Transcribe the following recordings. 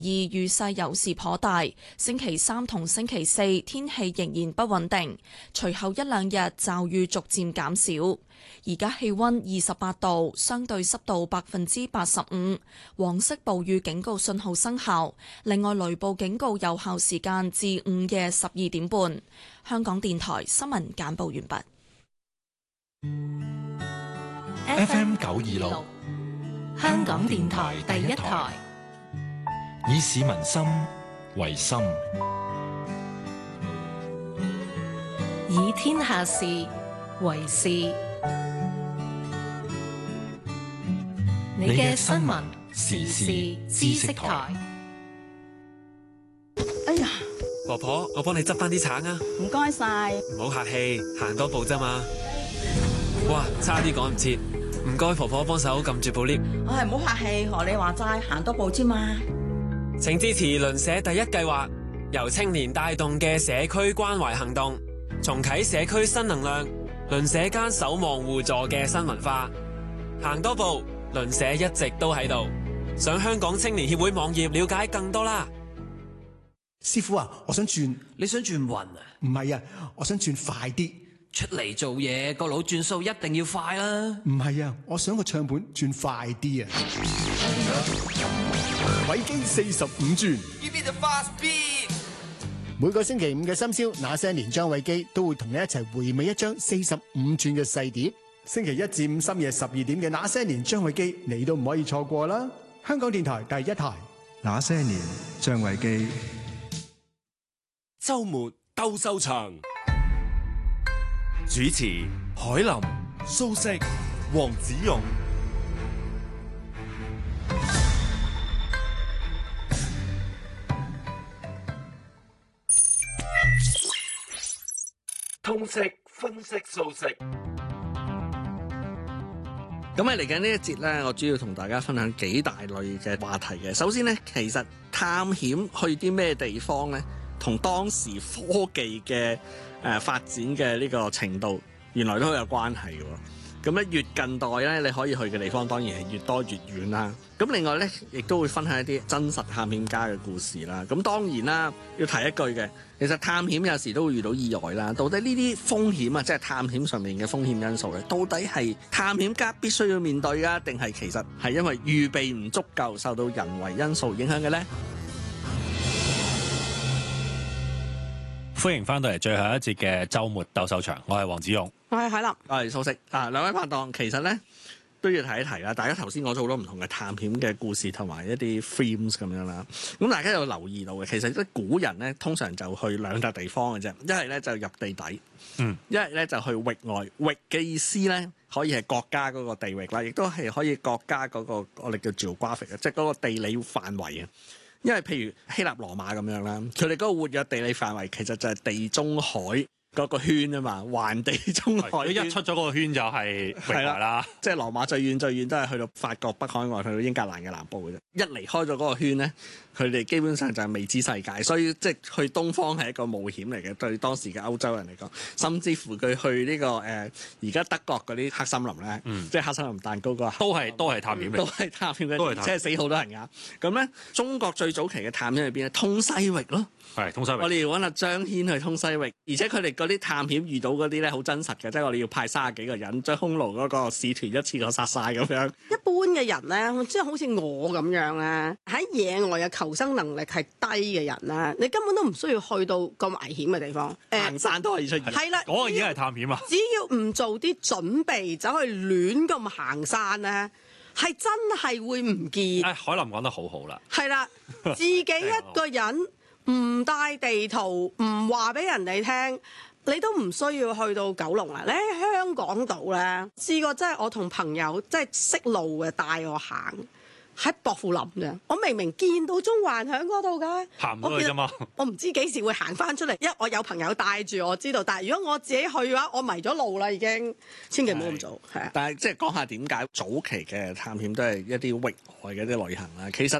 而雨勢有時頗大，星期三同星期四天氣仍然不穩定，隨後一兩日驟雨逐漸減少。而家氣溫28度，相對濕度85%，黃色暴雨警告信號生效。另外雷暴警告有效時間至午夜12點半。香港電台新聞簡報完畢。FM 926，香港電台第一台，以市民心為心， 以天下事為事。你嘅新聞時事知識台。 哎呀， 婆婆，我幫你執翻啲橙啊！ 唔該晒。 唔好客氣，行多步啫嘛。哇，差啲趕唔切，唔該婆婆幫手撳住部 lift。 唉，唔好客氣，學你話齋，行多步啫嘛。 請支持鄰舍第一計劃，由青年帶動嘅社區關懷行動，重啟社區新能量，鄰舍間守望互助嘅新文化。行多步，鄰舍一直都喺度。上香港青年協會網頁了解更多啦。 師傅啊，我想轉。 你想轉運啊？ 唔係啊，我想轉快啲。 出嚟做嘢個腦轉數一定要快啦。 唔係啊，我想個唱盤轉快啲啊。偉基45轉。 Give me the fast beat。 每個星期五嘅深宵，那些年張偉基都會同你一齊回味一張45轉嘅細碟。星期一至五深夜12點嘅那些年張偉基，你都唔可以錯過啦。香港電台第一台。 那些年張偉基。 周末鬥獸場，主持海林、蘇軾、黃子勇。通識分析蘇軾。 咁嚟緊呢一節咧，我主要同大家分享幾大類嘅話題嘅。首先咧，其實探險去啲咩地方咧，同當時科技嘅發展嘅呢個程度，原來都好有關係嘅。咁咧越近代咧，你可以去嘅地方當然係越多越遠啦。咁另外咧，亦都會分享一啲真實探險家嘅故事啦。咁當然啦，要提一句嘅，其實探險有時都會遇到意外啦。到底呢啲風險啊，即係探險上面嘅風險因素咧，到底係探險家必須要面對啊，定係其實係因為預備唔足夠，受到人為因素影響嘅咧？ 歡迎翻到嚟最後一節嘅週末鬥獸場，我係黃子勇， 我係海林， 我係蘇軾。兩位拍檔，其實咧都要提一提啦。大家頭先講咗好多唔同嘅探險嘅故事同埋一啲 themes 咁樣啦。咁大家有留意到嘅，其實啲古人咧通常就去兩笪地方嘅啫，一係咧就入地底，一係咧就去域外。域嘅意思咧可以係國家嗰個地域啦，亦都係可以國家嗰個我哋叫 geographic 嘅，即係嗰個地理範圍啊。因為譬如希臘羅馬咁樣啦，佢哋嗰個活躍地理範圍其實就係地中海嗰個圈啊嘛，環地中海圈。 一出咗嗰個圈就係域外啦。 即係羅馬最遠都係去到法國北海岸，去到英格蘭嘅南部嘅啫。一離開咗嗰個圈咧，佢哋基本上就係未知世界，所以即係去東方係一個冒險嚟嘅，對當時嘅歐洲人嚟講。甚至乎佢去呢個而家德國嗰啲黑森林咧，即係黑森林蛋糕嗰個都係探險嚟，都係探險嘅，即係死好多人㗎。咁咧，中國最早期嘅探險喺邊咧？通西域咯。 係通西域， 我哋要揾阿張騫去通西域，而且佢哋嗰啲探險遇到嗰啲咧好真實嘅，即係我哋要派30幾個人將匈奴嗰個使團一次過殺晒咁樣。 一般嘅人咧，即係好似我咁樣咧，喺野外嘅求生能力係低嘅人咧，你根本都唔需要去到咁危險嘅地方。 行山都可以出現。 係啦， 嗰個已經係探險啊！ 只要唔做啲準備，走去亂咁行山咧，係真係會唔見。 海林講得好好啦。 係啦，自己一個人。唔帶地圖，唔話俾人哋聽，你都唔需要去到九龍啦。你喺香港島咧，試過真係我同朋友即係識路嘅帶我行喺薄扶林嘅。我明明見到中環喺嗰度㗎， 行唔到去啫嘛。 我唔知幾時會行翻出嚟，因為我有朋友帶住我知道。但係如果我自己去嘅話，我迷咗路啦已經。千祈唔好咁做，係啊。 但係即係講下點解早期嘅探險都係一啲域外嘅啲旅行啦。其實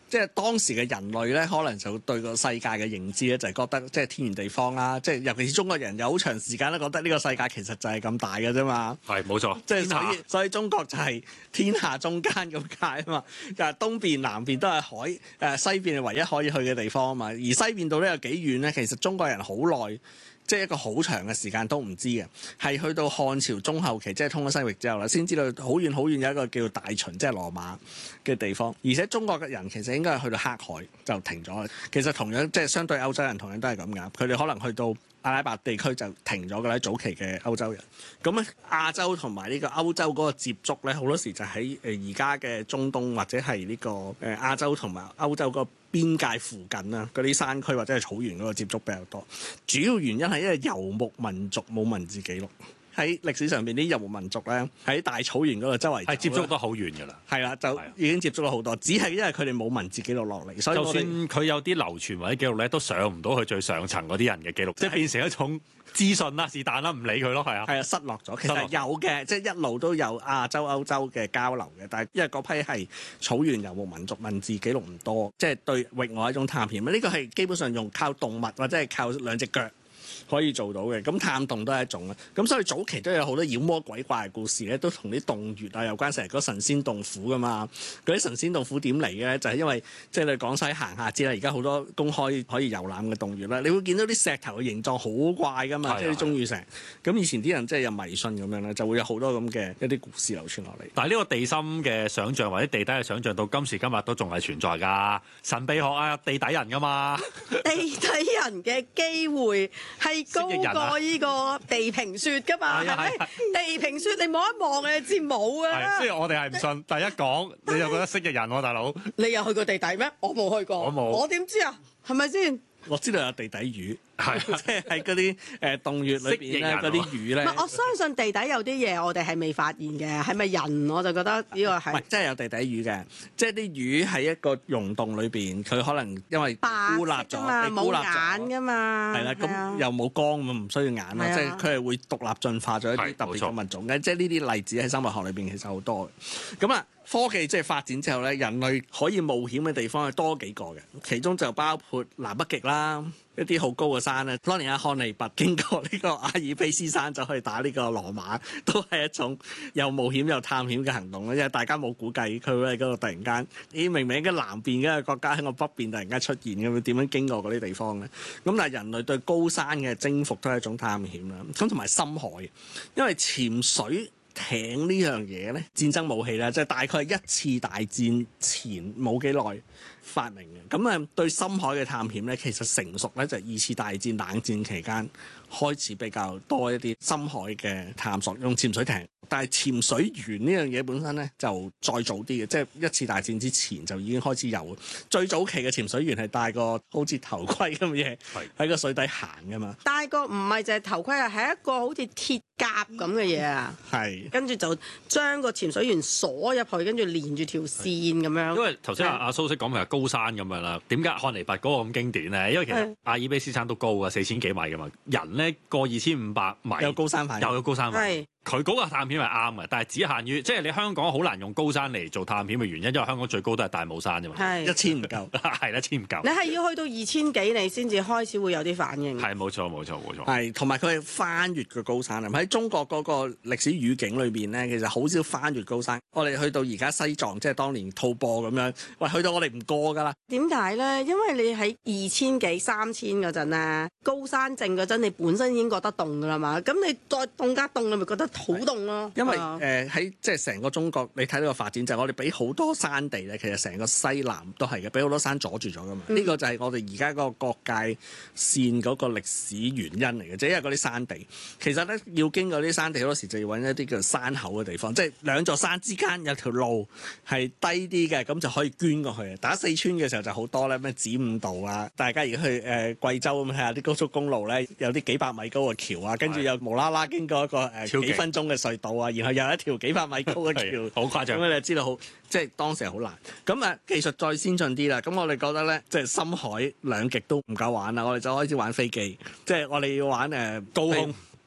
即係當時嘅人類咧，可能就對個世界嘅認知咧，就係覺得即係天圓地方啦。即係尤其是中國人有好長時間都覺得呢個世界其實就係咁大嘅啫嘛。 係冇錯， 即係所以中國就係天下中間咁解啊嘛。就係東邊南邊都係海，西邊係唯一可以去嘅地方啊嘛。而西邊到底有幾遠咧？其實中國人好耐。即係一個好長嘅時間都唔知嘅，係去到漢朝中後期，即係通咗西域之後啦，先知道好遠好遠有一個叫大秦，即係羅馬嘅地方。而且中國嘅人其實應該係去到黑海就停咗。其實同樣即係相對歐洲人同樣都係咁㗎，佢哋可能去到阿拉伯地區就停咗㗎啦。早期嘅歐洲人咁咧，亞洲同埋呢個歐洲嗰個接觸咧，好多時就喺而家嘅中東或者係呢個亞洲同埋歐洲個邊界附近啦，嗰啲山區或者係草原嗰個接觸比較多。主要原因係因為遊牧民族冇文字記錄，喺歷史上邊啲遊牧民族咧喺大草原嗰度周圍係接觸得好遠㗎啦。 係啦，就已經接觸咗好多，只係因為佢哋冇文字記錄落嚟，所以就算佢有啲流傳或者記錄咧，都上唔到去最上層嗰啲人嘅記錄，即係變成一種資訊啦，是但啦，唔理佢咯，係啊。 係啊，失落咗。其實有嘅，即係一路都有亞洲、歐洲嘅交流嘅，但係因為嗰批係草原遊牧民族，文字記錄唔多，即係對域外一種探險。呢個係基本上用靠動物或者係靠兩隻腳可以做到嘅，咁探洞都係一種啦。咁所以早期都有好多妖魔鬼怪嘅故事咧，都同啲洞穴啊有關，成日嗰神仙洞府噶嘛。嗰啲神仙洞府點嚟嘅咧？就係因為即係你廣西行下知啦，而家好多公開可以遊覽嘅洞穴啦，你會見到啲石頭嘅形狀好怪噶嘛，即係啲鐘乳石。咁以前啲人即係有迷信咁樣咧，就會有好多咁嘅一啲故事流傳落嚟。 但係呢個地心嘅想像或者地底嘅想像到今時今日都仲係存在㗎。神秘學啊，地底人㗎嘛。 地底人嘅機會係高過呢個地平說㗎嘛，係咪？地平說你望一望你就知冇㗎啦。 雖然我哋係唔信，但一講你就覺得蜥蜴人喎，大佬。 你有去過地底咩？我冇去過。 我冇。 我點知啊？係咪先？ 我知道有地底魚，係即係喺嗰啲洞穴裏邊咧，嗰啲魚咧。 我相信地底有啲嘢我哋係未發現嘅，係咪人？我就覺得呢個係。唔係， 真係有地底魚嘅，即係啲魚喺一個溶洞裏邊，佢可能因為孤立咗， 冇眼㗎嘛。 係啦，咁又冇光咁，唔需要眼啦，即係佢係會獨立進化咗一啲特別嘅物種嘅，即係呢啲例子喺生物學裏邊其實好多嘅。咁啊。科技即係發展之後咧，人類可以冒險嘅地方係多幾個嘅，其中就包括南北極啦，一啲好高嘅山咧。當年阿漢尼拔經過呢個阿爾卑斯山就去打呢個羅馬，都係一種又冒險又探險嘅行動啦。因為大家冇估計佢會喺嗰度突然間，明明嘅南邊嘅國家喺我北邊突然間出現咁，點樣經過嗰啲地方咧？咁但係人類對高山嘅征服都係一種探險啦。咁同埋深海，因為潛水艇呢樣嘢咧，戰爭武器啦，即係大概係一次大戰前冇幾耐發明嘅。咁啊，對深海嘅探險咧，其實成熟咧就係二次大戰冷戰期間開始比較多一啲深海嘅探索，用潛水艇。但係潛水員呢樣嘢本身咧就再早啲嘅，即係一次大戰之前就已經開始有。最早期嘅潛水員係戴個好似頭盔咁嘅嘢喺個水底行㗎嘛。 戴個唔係就係頭盔啊，係一個好似鐵甲咁嘅嘢啊。 係。 跟住就將個潛水員鎖入去，跟住連住條線咁樣。 因為頭先阿蘇式講嘅係高山咁樣啦，點解漢尼拔嗰個咁經典咧？因為其實阿爾卑斯山都高啊，4000幾米㗎嘛，人咧過2500米有高山反應， 有高山反應。佢嗰個探險係啱嘅，但係只限於即係你香港好難用高山嚟做探險嘅原因，因為香港最高都係大帽山啫嘛 ，1000唔夠， 係1000唔夠。 你係要去到2000幾你先至開始會有啲反應。 係冇錯。 係同埋佢係翻越個高山啊！喺中國嗰個歷史語境裏邊咧，其實好少翻越高山。我哋去到而家西藏，即係當年吐蕃咁樣，喂，去到我哋唔過㗎啦。 點解咧？因為你喺2000幾3000嗰陣咧，高山症嗰陣，你本身已經覺得凍㗎啦嘛。咁你再凍加凍，你咪覺得好凍咯。 因為喺即係成個中國，你睇到個發展就係我哋俾好多山地咧，其實成個西南都係嘅，俾好多山阻住咗㗎嘛。呢個就係我哋而家嗰個國界線嗰個歷史原因嚟嘅，即係因為嗰啲山地其實咧要經過啲山地，好多時就要揾一啲叫山口嘅地方，即係兩座山之間有條路係低啲嘅，咁就可以捐過去。打四川嘅時候就好多咧，咩子午道啊，大家而家去貴州咁睇下啲高速公路咧，有啲幾百米高嘅橋啊，跟住又無啦啦經過一個幾分鐘嘅隧道啊，然後又一條幾百米高嘅橋， 好誇張。 咁你就知道好，即係當時係好難。咁啊技術再先進啲啦，咁我哋覺得咧，即係深海兩極都唔夠玩啦，我哋就開始玩飛機，即係我哋要玩高空。即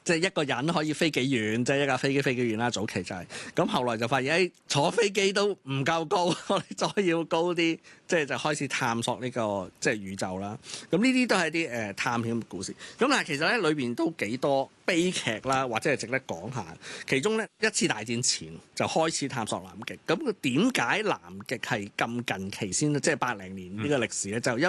即係一個人可以飛幾遠，即係一架飛機飛幾遠啦。早期就係、是、咁，後來就發現坐飛機都唔夠高，我哋再要高啲，即係就開始探索呢個即係宇宙啦。咁呢啲都係啲探險嘅故事。咁但係其實咧裏邊都幾多悲劇啦，或者係值得講下。其中咧一次大戰前就開始探索南極。咁點解南極係咁近期先即係80年呢個歷史咧？就因